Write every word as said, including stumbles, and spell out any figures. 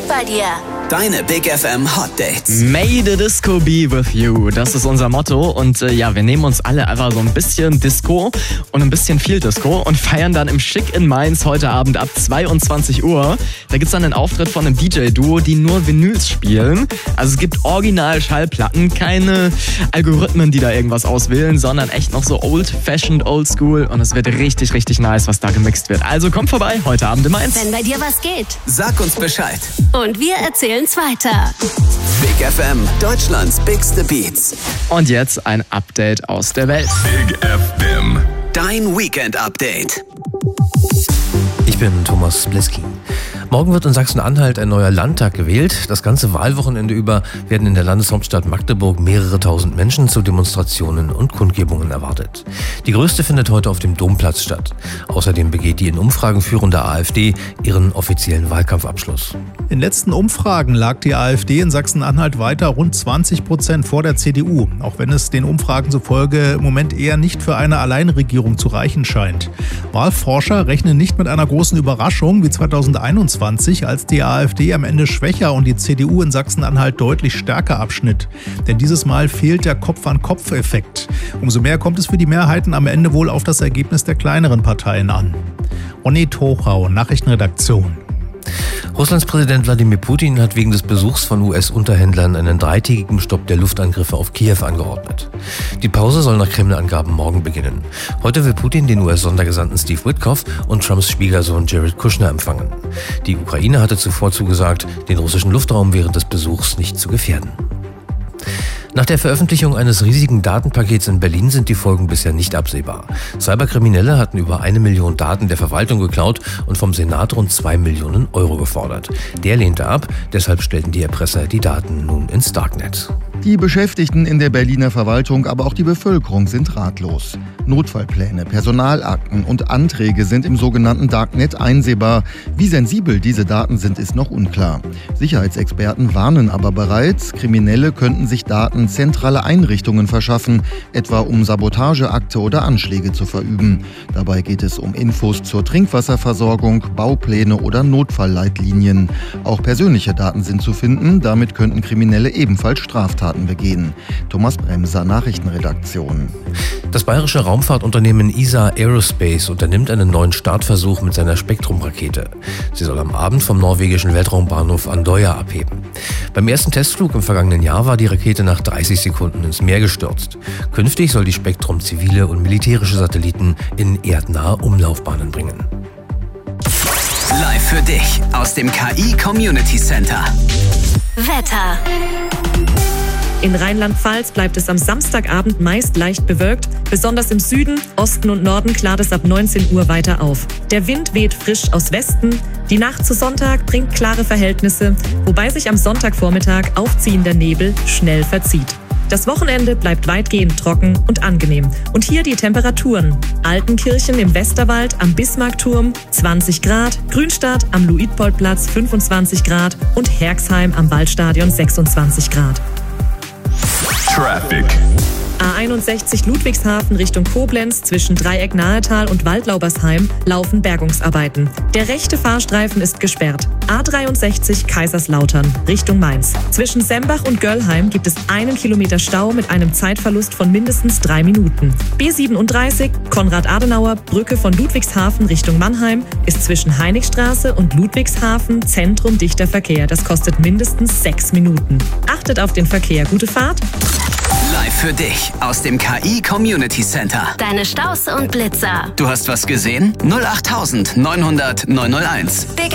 geht bei dir? Deine Big F M Hot Dates. May the Disco be with you. Das ist unser Motto. Und äh, ja, wir nehmen uns alle einfach so ein bisschen Disco und ein bisschen viel Disco und feiern dann im Schick in Mainz heute Abend ab zweiundzwanzig Uhr. Da gibt's dann einen Auftritt von einem D J-Duo, die nur Vinyls spielen. Also es gibt original Schallplatten, keine Algorithmen, die da irgendwas auswählen, sondern echt noch so old-fashioned, oldschool. Und es wird richtig, richtig nice, was da gemixt wird. Also kommt vorbei, heute Abend in Mainz. Wenn bei dir was geht. Sag uns Bescheid. Und wir erzählen's weiter. Big F M, Deutschlands bigste Beats. Und jetzt ein Update aus der Welt. Big F M. Dein Weekend-Update. Ich bin Thomas Bleski. Morgen wird in Sachsen-Anhalt ein neuer Landtag gewählt. Das ganze Wahlwochenende über werden in der Landeshauptstadt Magdeburg mehrere tausend Menschen zu Demonstrationen und Kundgebungen erwartet. Die größte findet heute auf dem Domplatz statt. Außerdem begeht die in Umfragen führende AfD ihren offiziellen Wahlkampfabschluss. In letzten Umfragen lag die AfD in Sachsen-Anhalt weiter rund zwanzig Prozent vor der C D U, auch wenn es den Umfragen zufolge im Moment eher nicht für eine Alleinregierung zu reichen scheint. Wahlforscher rechnen nicht mit einer großen Überraschung wie zweitausendeinundzwanzig, als die AfD am Ende schwächer und die C D U in Sachsen-Anhalt deutlich stärker abschnitt. Denn dieses Mal fehlt der Kopf-an-Kopf-Effekt. Umso mehr kommt es für die Mehrheiten am Ende wohl auf das Ergebnis der kleineren Parteien an. Onni Tochau, Nachrichtenredaktion. Russlands Präsident Wladimir Putin hat wegen des Besuchs von U S-Unterhändlern einen dreitägigen Stopp der Luftangriffe auf Kiew angeordnet. Die Pause soll nach Kreml-Angaben morgen beginnen. Heute will Putin den U S-Sondergesandten Steve Witkoff und Trumps Schwiegersohn Jared Kushner empfangen. Die Ukraine hatte zuvor zugesagt, den russischen Luftraum während des Besuchs nicht zu gefährden. Nach der Veröffentlichung eines riesigen Datenpakets in Berlin sind die Folgen bisher nicht absehbar. Cyberkriminelle hatten über eine Million Daten der Verwaltung geklaut und vom Senat rund zwei Millionen Euro gefordert. Der lehnte ab, deshalb stellten die Erpresser die Daten nun ins Darknet. Die Beschäftigten in der Berliner Verwaltung, aber auch die Bevölkerung sind ratlos. Notfallpläne, Personalakten und Anträge sind im sogenannten Darknet einsehbar. Wie sensibel diese Daten sind, ist noch unklar. Sicherheitsexperten warnen aber bereits, Kriminelle könnten sich Daten zentraler Einrichtungen verschaffen, etwa um Sabotageakte oder Anschläge zu verüben. Dabei geht es um Infos zur Trinkwasserversorgung, Baupläne oder Notfallleitlinien. Auch persönliche Daten sind zu finden, damit könnten Kriminelle ebenfalls Straftaten begehen. Thomas Bremser, Nachrichtenredaktion. Das bayerische Raumfahrtunternehmen E S A Aerospace unternimmt einen neuen Startversuch mit seiner Spektrum-Rakete. Sie soll am Abend vom norwegischen Weltraumbahnhof Andøya abheben. Beim ersten Testflug im vergangenen Jahr war die Rakete nach dreißig Sekunden ins Meer gestürzt. Künftig soll die Spektrum zivile und militärische Satelliten in erdnahe Umlaufbahnen bringen. Live für dich aus dem K I Community Center. Wetter. In Rheinland-Pfalz bleibt es am Samstagabend meist leicht bewölkt. Besonders im Süden, Osten und Norden klart es ab neunzehn Uhr weiter auf. Der Wind weht frisch aus Westen. Die Nacht zu Sonntag bringt klare Verhältnisse, wobei sich am Sonntagvormittag aufziehender Nebel schnell verzieht. Das Wochenende bleibt weitgehend trocken und angenehm. Und hier die Temperaturen. Altenkirchen im Westerwald am Bismarckturm zwanzig Grad, Grünstadt am Luitpoldplatz fünfundzwanzig Grad und Herxheim am Waldstadion sechsundzwanzig Grad. Traffic. A einundsechzig Ludwigshafen Richtung Koblenz zwischen Dreieck Nahetal und Waldlaubersheim laufen Bergungsarbeiten. Der rechte Fahrstreifen ist gesperrt. A dreiundsechzig Kaiserslautern Richtung Mainz. Zwischen Sembach und Göllheim gibt es einen Kilometer Stau mit einem Zeitverlust von mindestens drei Minuten. B siebenunddreißig Konrad-Adenauer Brücke von Ludwigshafen Richtung Mannheim ist zwischen Heiligstraße und Ludwigshafen Zentrum dichter Verkehr. Das kostet mindestens sechs Minuten. Achtet auf den Verkehr. Gute Fahrt. Live für dich aus dem K I Community Center. Deine Staus und Blitzer. Du hast was gesehen? null acht neunhundert neunhunderteins. Big